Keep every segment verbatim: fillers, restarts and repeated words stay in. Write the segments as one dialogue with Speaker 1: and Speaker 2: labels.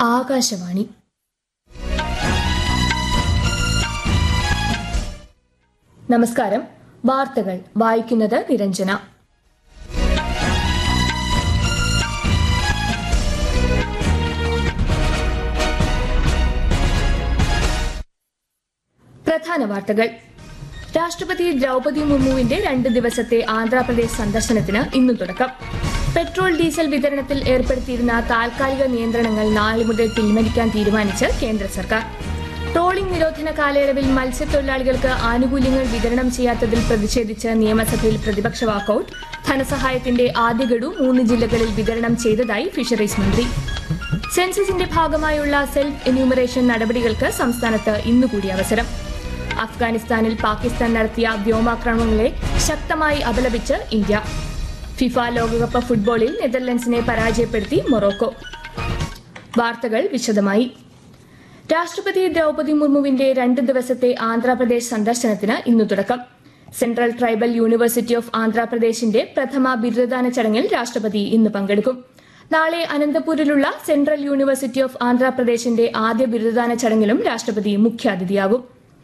Speaker 1: ആകാശവാണി. നമസ്കാരം. വാർത്തകൾ വായിക്കുന്നത് നിരഞ്ജന. പ്രധാന വാർത്തകൾ. രാഷ്ട്രപതി ദ്രൌപദി മുർമുവിന്റെ രണ്ട് ദിവസത്തെ ആന്ധ്രാപ്രദേശ് സന്ദർശനത്തിന് ഇന്ന് തുടക്കം. പെട്രോൾ ഡീസൽ വിതരണത്തിൽ ഏർപ്പെടുത്തിയിരുന്ന താൽക്കാലിക നിയന്ത്രണങ്ങൾ നാളെ മുതൽ പിൻവലിക്കാൻ തീരുമാനിച്ച് കേന്ദ്ര സർക്കാർ. ട്രോളിംഗ് നിരോധന കാലയളവിൽ മത്സ്യത്തൊഴിലാളികൾക്ക് ആനുകൂല്യങ്ങൾ വിതരണം ചെയ്യാത്തതിൽ പ്രതിഷേധിച്ച് നിയമസഭയിൽ പ്രതിപക്ഷ വാക്കൌട്ട്. ധനസഹായത്തിന്റെ ആദ്യ ഗഡു മൂന്ന് ജില്ലകളിൽ വിതരണം ചെയ്തതായി ഫിഷറീസ് മന്ത്രി. സെൻസസിന്റെ ഭാഗമായുള്ള സെൽഫ് എന്യൂമറേഷൻ നടപടികൾക്ക് സംസ്ഥാനത്ത് ഇന്നുകൂടി അവസരം. അഫ്ഗാനിസ്ഥാനിൽ പാകിസ്ഥാൻ നടത്തിയ വ്യോമാക്രമണങ്ങളെ ശക്തമായി അപലപിച്ച് ഇന്ത്യ. ഫിഫ ലോകകപ്പ് ഫുട്ബോളിൽ നെതർലൻഡ്സിനെ പരാജയപ്പെടുത്തി മൊറോക്കോ. വാർത്തകൾ വിശദമായി. രാഷ്ട്രപതി ദ്രൌപദി മുർമുവിന്റെ രണ്ട് ദിവസത്തെ ആന്ധ്രാപ്രദേശ് സന്ദർശനത്തിന് ഇന്ന് തുടക്കം. സെൻട്രൽ ട്രൈബൽ യൂണിവേഴ്സിറ്റി ഓഫ് ആന്ധ്രാപ്രദേശിന്റെ പ്രഥമ ബിരുദദാന ചടങ്ങിൽ രാഷ്ട്രപതി ഇന്ന് പങ്കെടുക്കും. നാളെ അനന്തപൂരിലുള്ള സെൻട്രൽ യൂണിവേഴ്സിറ്റി ഓഫ് ആന്ധ്രാപ്രദേശിന്റെ ആദ്യ ബിരുദദാന ചടങ്ങിലും രാഷ്ട്രപതി മുഖ്യാതിഥിയാകും.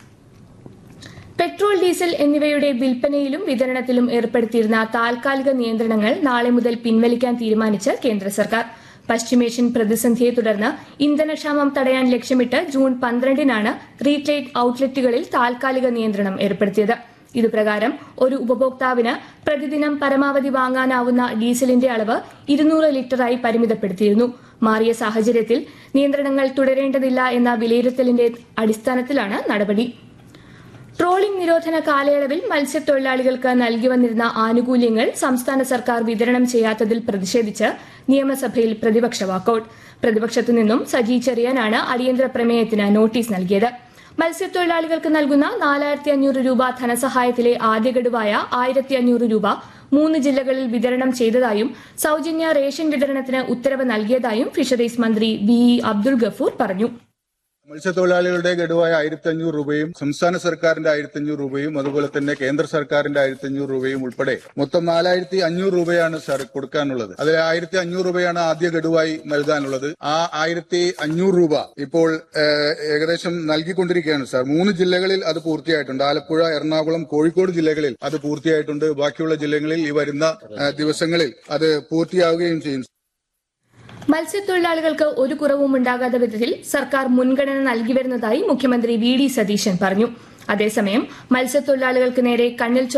Speaker 1: പെട്രോൾ ഡീസൽ എന്നിവയുടെ വിൽപ്പനയിലും വിതരണത്തിലും ഏർപ്പെടുത്തിയിരുന്ന താൽക്കാലിക നിയന്ത്രണങ്ങൾ നാളെ മുതൽ പിൻവലിക്കാൻ തീരുമാനിച്ച് കേന്ദ്ര സർക്കാർ. പശ്ചിമേഷ്യൻ പ്രതിസന്ധിയെ തുടർന്ന് ഇന്ധനക്ഷാമം തടയാൻ ലക്ഷ്യമിട്ട് ജൂൺ പന്ത്രണ്ടിനാണ് റീറ്റെയിൽ ഔട്ട്ലെറ്റുകളിൽ താൽക്കാലിക നിയന്ത്രണം ഏർപ്പെടുത്തിയത്. ഇതുപ്രകാരം ഒരു ഉപഭോക്താവിന് പ്രതിദിനം പരമാവധി വാങ്ങാനാവുന്ന ഡീസലിന്റെ അളവ് ഇരുന്നൂറ് ലിറ്ററായി പരിമിതപ്പെടുത്തിയിരുന്നു. മാറിയ സാഹചര്യത്തിൽ നിയന്ത്രണങ്ങൾ തുടരേണ്ടതില്ല എന്ന വിലയിരുത്തലിന്റെ അടിസ്ഥാനത്തിലാണ് നടപടി. ട്രോളിംഗ് നിരോധന കാലയളവിൽ മത്സ്യത്തൊഴിലാളികൾക്ക് നൽകി വന്നിരുന്ന ആനുകൂല്യങ്ങൾ സംസ്ഥാന സർക്കാർ വിതരണം ചെയ്യാത്തതിൽ പ്രതിഷേധിച്ച് നിയമസഭയിൽ പ്രതിപക്ഷ വാക്കൌട്ട്. പ്രതിപക്ഷത്തു നിന്നും സജി ചെറിയാനാണ് അടിയന്തര പ്രമേയത്തിന് നോട്ടീസ് നൽകിയത്. മത്സ്യത്തൊഴിലാളികൾക്ക് നൽകുന്ന നാലായിരത്തി അഞ്ഞൂറ് രൂപ ധനസഹായത്തിലെ ആദ്യ ഗഡുവായ ആയിരത്തി അഞ്ഞൂറ് രൂപ മൂന്ന് ജില്ലകളിൽ വിതരണം ചെയ്തതായും സൌജന്യ റേഷൻ വിതരണത്തിന് ഉത്തരവ് നൽകിയതായും ഫിഷറീസ് മന്ത്രി വി ഇ അബ്ദുൾ ഗഫൂർ പറഞ്ഞു.
Speaker 2: മത്സ്യത്തൊഴിലാളികളുടെ ഗഡുവായ ആയിരത്തി അഞ്ഞൂറ് രൂപയും സംസ്ഥാന സർക്കാരിന്റെ ആയിരത്തി അഞ്ഞൂറ് രൂപയും അതുപോലെ തന്നെ കേന്ദ്ര സർക്കാരിന്റെ ആയിരത്തി അഞ്ഞൂറ് രൂപയും ഉൾപ്പെടെ മൊത്തം നാലായിരത്തി അഞ്ഞൂറ് രൂപയാണ് സർ കൊടുക്കാനുള്ളത്. അതിൽ ആയിരത്തി അഞ്ഞൂറ് രൂപയാണ് ആദ്യ ഗഡുവായി നൽകാനുള്ളത്. ആ ആയിരത്തി അഞ്ഞൂറ് രൂപ ഇപ്പോൾ ഏകദേശം നൽകിക്കൊണ്ടിരിക്കുകയാണ് സാർ. മൂന്ന് ജില്ലകളിൽ അത് പൂർത്തിയായിട്ടുണ്ട്. ആലപ്പുഴ, എറണാകുളം, കോഴിക്കോട് ജില്ലകളിൽ അത് പൂർത്തിയായിട്ടുണ്ട്. ബാക്കിയുള്ള ജില്ലകളിൽ ഈ വരുന്ന ദിവസങ്ങളിൽ അത് പൂർത്തിയാവുകയും ചെയ്യും.
Speaker 1: മത്സ്യത്തൊഴിലാളികൾക്ക് ഒരു കുറവും ഉണ്ടാകാത്ത വിധത്തിൽ സർക്കാർ മുൻഗണന നൽകി വരുന്നതായി മുഖ്യമന്ത്രി വി ഡി സതീശൻ പറഞ്ഞു. അതേസമയം മത്സ്യത്തൊഴിലാളികൾക്ക് നേരെ കണ്ണിൽ